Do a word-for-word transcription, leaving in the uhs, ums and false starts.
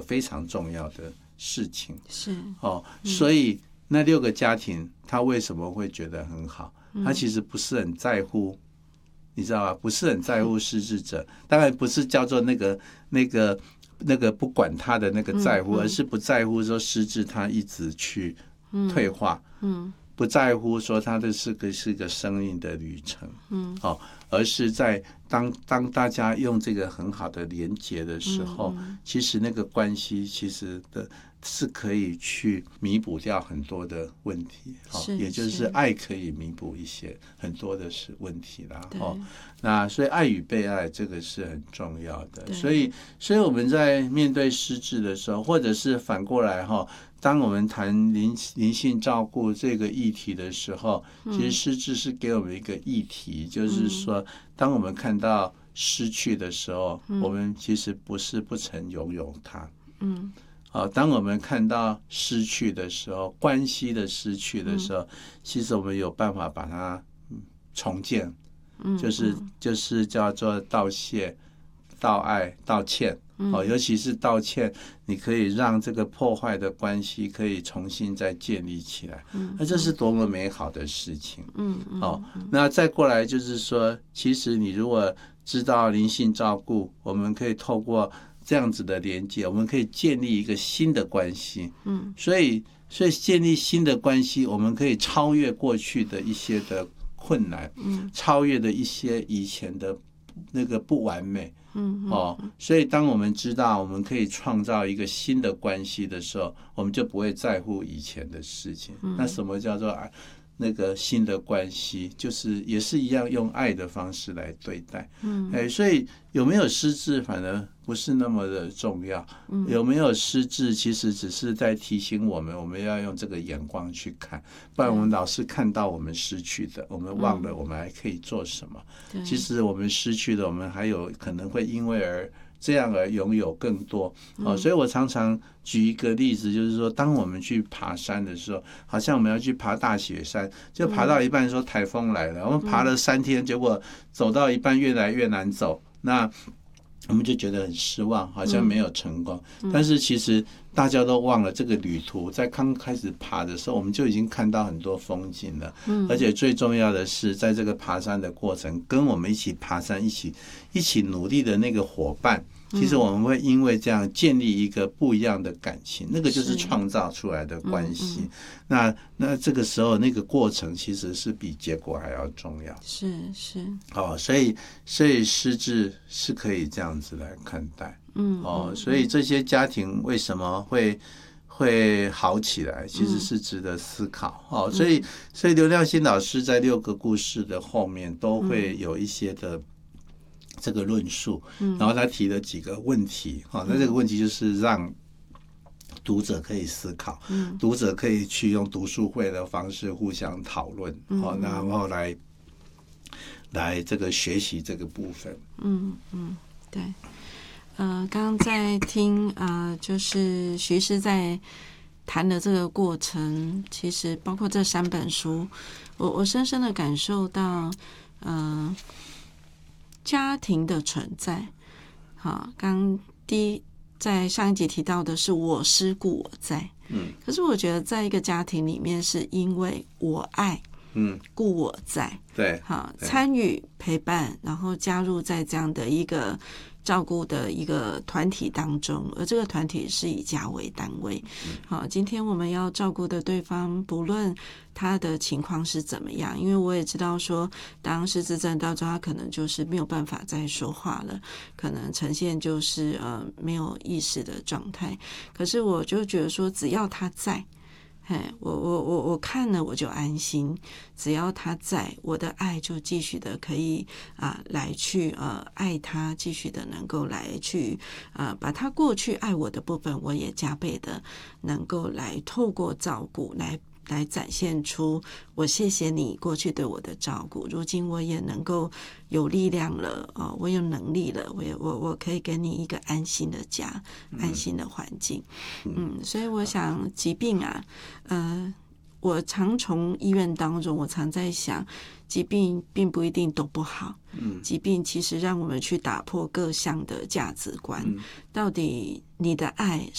非常重要的事情。 是哦，所以那六个家庭他为什么会觉得很好？他其实不是很在乎，你知道吧？不是很在乎失智者，当然不是叫做那个那个那个不管他的那个在乎，而是不在乎说失智他一直去退化，嗯，不在乎说他的是个是个生命的旅程，嗯，哦，而是在当当大家用这个很好的连结的时候，其实那个关系其实的。是可以去弥补掉很多的问题，哦，也就是爱可以弥补一些很多的是问题啦，哦，那所以爱与被爱这个是很重要的，所以所以我们在面对失智的时候，或者是反过来哈，当我们谈灵灵性照顾这个议题的时候，其实失智是给我们一个议题，就是说，当我们看到失去的时候，我们其实不是不曾拥有它，嗯。啊，当我们看到失去的时候，关系的失去的时候，嗯、其实我们有办法把它重建，嗯、就是就是叫做道谢、道爱、道歉。哦，尤其是道歉，你可以让这个破坏的关系可以重新再建立起来，嗯，那这是多么美好的事情，嗯，哦，那再过来就是说，其实你如果知道灵性照顾，我们可以透过这样子的连接，我们可以建立一个新的关系，嗯，所以所以建立新的关系，我们可以超越过去的一些的困难，嗯，超越的一些以前的那个不完美，嗯，哦，所以当我们知道我们可以创造一个新的关系的时候，我们就不会在乎以前的事情。嗯、那什么叫做爱？那个新的关系，就是也是一样用爱的方式来对待，嗯，哎，所以有没有失智反而不是那么的重要，嗯，有没有失智其实只是在提醒我们，我们要用这个眼光去看，不然我们老是看到我们失去的，我们忘了我们还可以做什么。嗯、其实我们失去的，我们还有可能会因为而。这样而拥有更多，哦，所以我常常举一个例子，就是说，当我们去爬山的时候，好像我们要去爬大雪山，就爬到一半说台风来了，我们爬了三天，结果走到一半越来越难走，那我们就觉得很失望，好像没有成功。但是其实大家都忘了，这个旅途在刚开始爬的时候，我们就已经看到很多风景了。而且最重要的是，在这个爬山的过程，跟我们一起爬山、一起一起努力的那个伙伴。其实我们会因为这样建立一个不一样的感情，那个就是创造出来的关系。那那这个时候那个过程其实是比结果还要重要。 是是哦，所以所以失智是可以这样子来看待。嗯哦，所以这些家庭为什么会会好起来，其实是值得思考。哦，所以所以刘亮星老师在六个故事的后面都会有一些的。这个论述，然后他提了几个问题，哈，那这个问题就是让读者可以思考，读者可以去用读书会的方式互相讨论，好，然后来来这个学习这个部分。 嗯嗯，对，呃，刚刚在听呃，就是徐师在谈的这个过程，其实包括这三本书，我我深深的感受到，嗯、呃。家庭的存在，好，刚第一在上一集提到的是我思故我在，嗯，可是我觉得在一个家庭里面，是因为我爱，嗯，故我在， 对， 好，参与陪伴，然后加入在这样的一个照顾的一个团体当中，而这个团体是以家为单位。好，今天我们要照顾的对方，不论他的情况是怎么样，因为我也知道说，当失智症到最后，他可能就是没有办法再说话了，可能呈现就是呃没有意识的状态。可是我就觉得说，只要他在。我我我我看了我就安心，只要他在，我的爱就继续的可以啊、呃、来去呃爱他，继续的能够来去呃把他过去爱我的部分，我也加倍的能够来透过照顾来来展现出我谢谢你过去对我的照顾，如今我也能够有力量了，哦，我有能力了，我也我我可以给你一个安心的家，安心的环境，嗯，所以我想疾病啊，呃，我常从医院当中，我常在想，疾病并不一定都不好，嗯，疾病其实让我们去打破各项的价值观，嗯，到底你的爱